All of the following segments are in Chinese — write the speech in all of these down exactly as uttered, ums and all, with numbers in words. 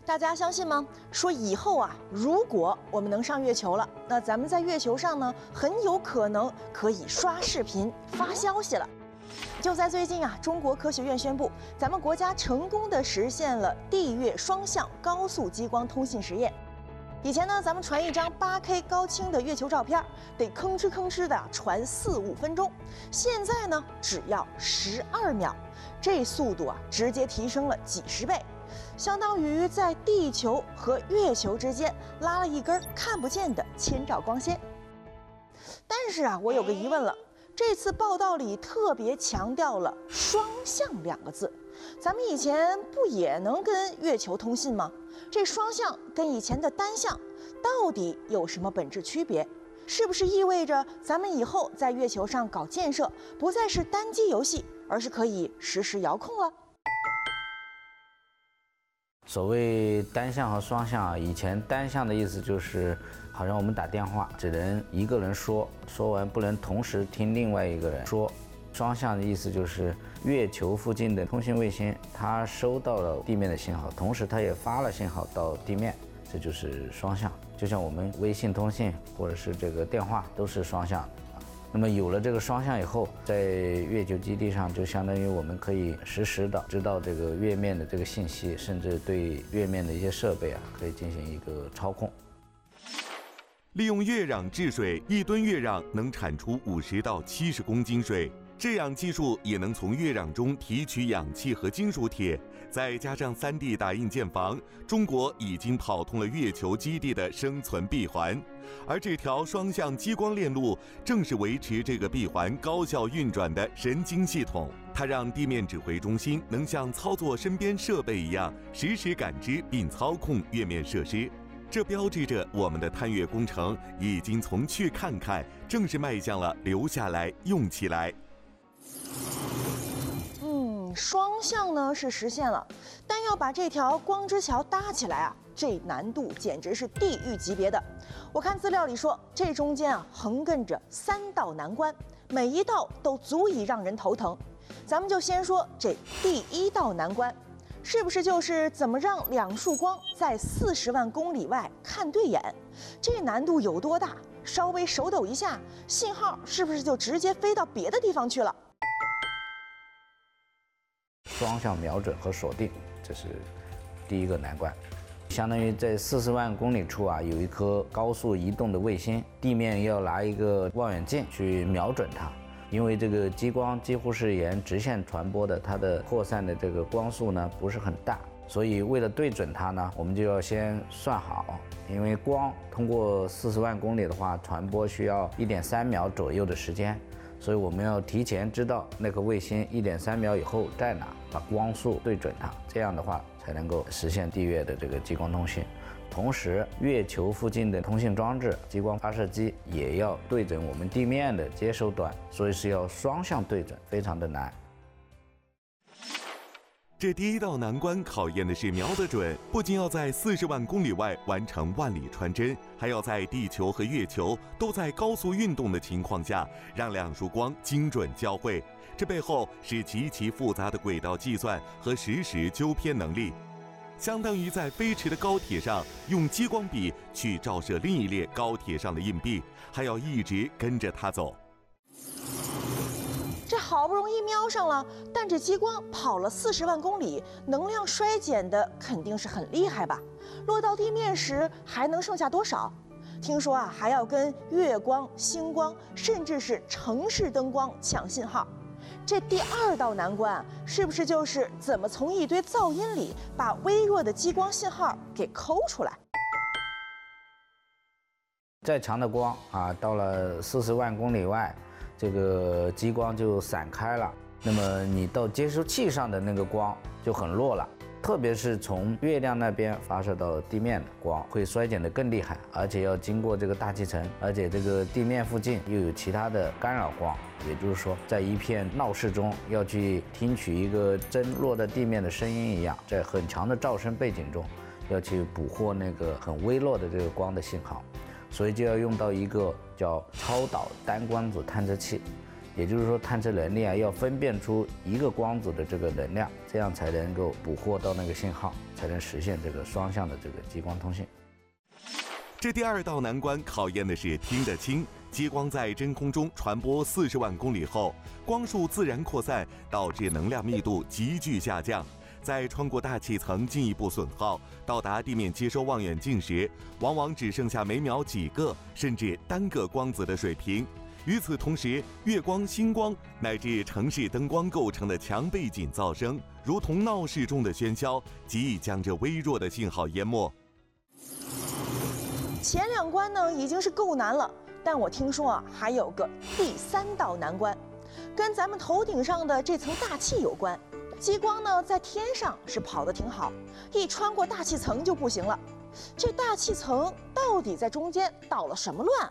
大家相信吗？说以后啊，如果我们能上月球了，那咱们在月球上呢，很有可能可以刷视频、发消息了。就在最近啊，中国科学院宣布，咱们国家成功的实现了地月双向高速激光通信实验。以前呢，咱们传一张八 K 高清的月球照片，得吭哧吭哧的传四五分钟，现在呢，只要十二秒，这速度啊，直接提升了几十倍，相当于在地球和月球之间拉了一根看不见的千兆光纤。但是啊，我有个疑问了，这次报道里特别强调了“双向”两个字，咱们以前不也能跟月球通信吗？这双向跟以前的单向到底有什么本质区别？是不是意味着咱们以后在月球上搞建设不再是单机游戏，而是可以实时遥控了？ 所谓单向和双向啊，以前单向的意思就是好像我们打电话只能一个人说，说完不能同时听另外一个人说。双向的意思就是月球附近的通信卫星，它收到了地面的信号，同时它也发了信号到地面，这就是双向。就像我们微信通信或者是这个电话都是双向的。那么有了这个双向以后，在月球基地上就相当于我们可以实时的知道这个月面的这个信息，甚至对月面的一些设备啊可以进行一个操控。 利用月壤治水，一吨月壤能产出五十到七十公斤水。制氧技术也能从月壤中提取氧气和金属铁，再加上 三 D 打印建房，中国已经跑通了月球基地的生存闭环。而这条双向激光链路正是维持这个闭环高效运转的神经系统，它让地面指挥中心能像操作身边设备一样，实时感知并操控月面设施。这标志着我们的探月工程已经从去看看，正式迈向了留下来、用起来。 嗯，双向呢是实现了，但要把这条光之桥搭起来啊，这难度简直是地狱级别的。我看资料里说，这中间啊横亘着三道难关，每一道都足以让人头疼。咱们就先说这第一道难关，是不是就是怎么让两束光在四十万公里外看对眼？这难度有多大？稍微手抖一下，信号是不是就直接飞到别的地方去了？ 双向瞄准和锁定，这是第一个难关。相当于在四十万公里处啊，有一颗高速移动的卫星，地面要拿一个望远镜去瞄准它。因为这个激光几乎是沿直线传播的，它的扩散的这个光速呢不是很大，所以为了对准它呢，我们就要先算好，因为光通过四十万公里的话，传播需要一点三秒左右的时间。所以我们要提前知道那颗卫星一点三秒以后在哪，把光速对准它，这样的话才能够实现地月的这个激光通信。同时，月球附近的通信装置、激光发射机也要对准我们地面的接收端，所以是要双向对准，非常的难。 这第一道难关考验的是瞄得准，不仅要在四十万公里外完成万里穿针，还要在地球和月球都在高速运动的情况下，让两束光精准交汇。这背后是极其复杂的轨道计算和实时纠偏能力，相当于在飞驰的高铁上用激光笔去照射另一列高铁上的硬币，还要一直跟着它走。 这好不容易瞄上了，但这激光跑了四十万公里，能量衰减的肯定是很厉害吧？落到地面时还能剩下多少？听说啊，还要跟月光、星光，甚至是城市灯光抢信号。这第二道难关啊，是不是就是怎么从一堆噪音里把微弱的激光信号给抠出来？ 再强的光啊，到了四十万公里外，这个激光就散开了，那么你到接收器上的那个光就很弱了，特别是从月亮那边发射到地面的光会衰减得更厉害，而且要经过这个大气层，而且这个地面附近又有其他的干扰光，也就是说在一片闹市中要去听取一个针落在地面的声音一样，在很强的噪声背景中要去捕获那个很微弱的这个光的信号，所以就要用到一个叫超导单光子探测器， 也就是说探测能力啊要分辨出一个光子的这个能量，这样才能够捕获到那个信号，才能实现这个双向的这个激光通信。 这第二道难关考验的是听得清。激光在真空中传播四十万公里后，光束自然扩散，导致能量密度急剧下降。在穿过大气层进一步损耗，到达地面接收望远镜时，往往只剩下每秒几个甚至单个光子的水平。与此同时，月光、星光乃至城市灯光构成的强背景噪声，如同闹市中的喧嚣，极易将这微弱的信号淹没。 前两关呢已经是够难了，但我听说啊还有个第三道难关，跟咱们头顶上的这层大气有关。激光呢在天上是跑得挺好，一穿过大气层就不行了。这大气层到底在中间捣了什么乱？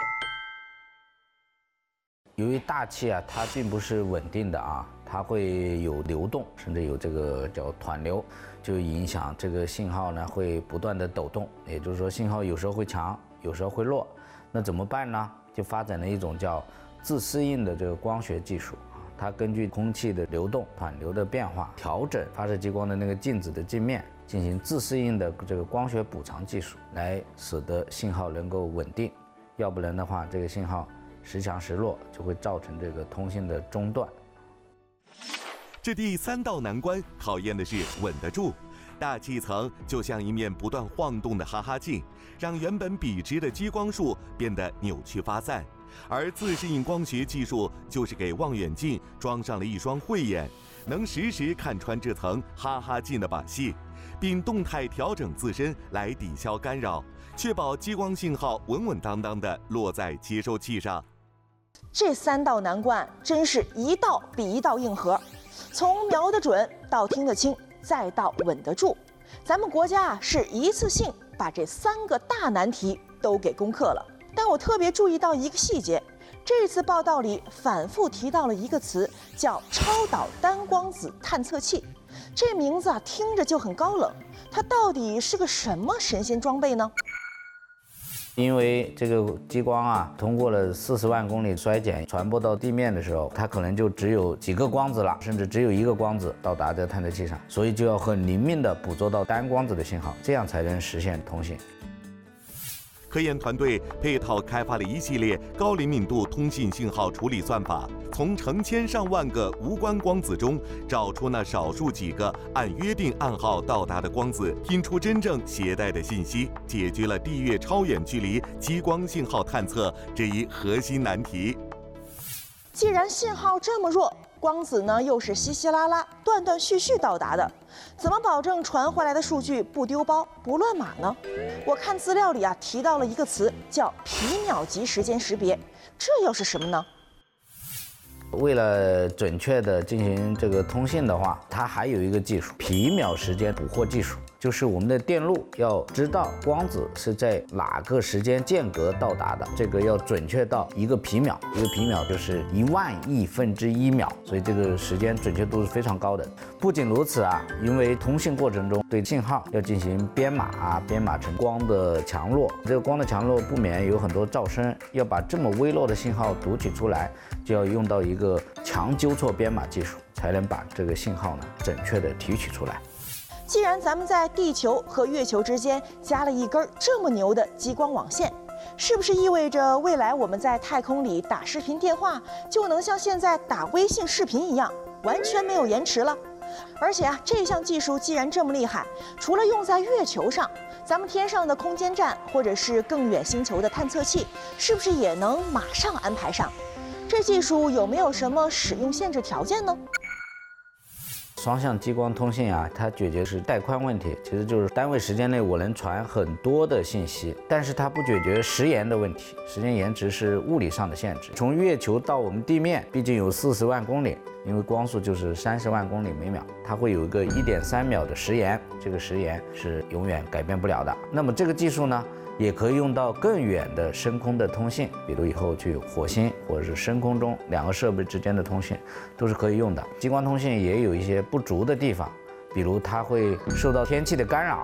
由于大气啊，它并不是稳定的啊，它会有流动，甚至有这个叫湍流，就影响这个信号呢会不断的抖动。也就是说，信号有时候会强，有时候会弱。那怎么办呢？就发展了一种叫自适应的这个光学技术。它根据空气的流动、湍流的变化，调整发射激光的那个镜子的镜面，进行自适应的这个光学补偿技术，来使得信号能够稳定。要不然的话，这个信号时强时弱，就会造成这个通信的中断。 这第三道难关考验的是稳得住。大气层就像一面不断晃动的哈哈镜，让原本笔直的激光束变得扭曲发散。而自适应光学技术就是给望远镜装上了一双慧眼，能实时看穿这层哈哈镜的把戏，并动态调整自身来抵消干扰，确保激光信号稳稳当当地落在接收器上。 这三道难关真是一道比一道硬核，从瞄得准到听得清，再到稳得住，咱们国家啊是一次性把这三个大难题都给攻克了。但我特别注意到一个细节，这次报道里反复提到了一个词，叫超导单光子探测器。这名字啊听着就很高冷，它到底是个什么神仙装备呢？ 因为这个激光啊，通过了四十万公里衰减传播到地面的时候，它可能就只有几个光子了，甚至只有一个光子到达这探测器上，所以就要很灵敏地捕捉到单光子的信号，这样才能实现通信。 科研团队配套开发了一系列高灵敏度通信信号处理算法，从成千上万个无关光子中找出那少数几个按约定暗号到达的光子，拼出真正携带的信息，解决了地月超远距离激光信号探测这一核心难题。 既然信号这么弱，光子呢又是稀稀拉拉、断断续续到达的，怎么保证传回来的数据不丢包、不乱码呢？我看资料里啊提到了一个词，叫皮秒级时间识别，这又是什么呢？ 为了准确的进行这个通信的话，它还有一个技术，皮秒时间捕获技术。就是我们的电路要知道光子是在哪个时间间隔到达的，这个要准确到一个皮秒，一个皮秒就是一万亿分之一秒，所以这个时间准确度是非常高的。不仅如此啊，因为通信过程中对信号要进行编码啊，编码成光的强弱，这个光的强弱不免有很多噪声，要把这么微弱的信号读取出来，就要用到一个强纠错编码技术，才能把这个信号呢准确的提取出来。 既然咱们在地球和月球之间加了一根这么牛的激光网线，是不是意味着未来我们在太空里打视频电话就能像现在打微信视频一样，完全没有延迟了？而且啊，这项技术既然这么厉害，除了用在月球上，咱们天上的空间站或者是更远星球的探测器，是不是也能马上安排上？这技术有没有什么使用限制条件呢？ 双向激光通信啊，它解决是带宽问题，其实就是单位时间内我能传很多的信息，但是它不解决时延的问题，时间延迟是物理上的限制。从月球到我们地面，毕竟有四十万公里，因为光速就是三十万公里每秒，它会有一个一点三秒的时延，这个时延是永远改变不了的。那么这个技术呢，也可以用到更远的深空的通信，比如以后去火星或者是深空中两个设备之间的通信都是可以用的。激光通信也有一些不足的地方，比如它会受到天气的干扰，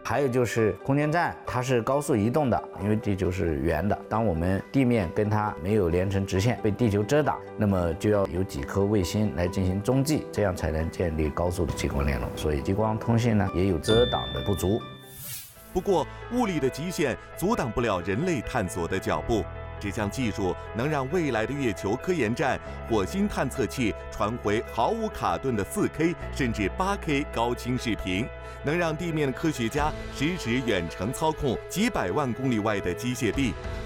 还有就是空间站，它是高速移动的，因为地球是圆的。当我们地面跟它没有连成直线，被地球遮挡，那么就要有几颗卫星来进行中继，这样才能建立高速的激光联络。所以激光通信呢也有遮挡的不足。 不过，物理的极限阻挡不了人类探索的脚步。这项技术能让未来的月球科研站、火星探测器传回毫无卡顿的 四K 甚至 八K 高清视频，能让地面的科学家实时远程操控几百万公里外的机械臂，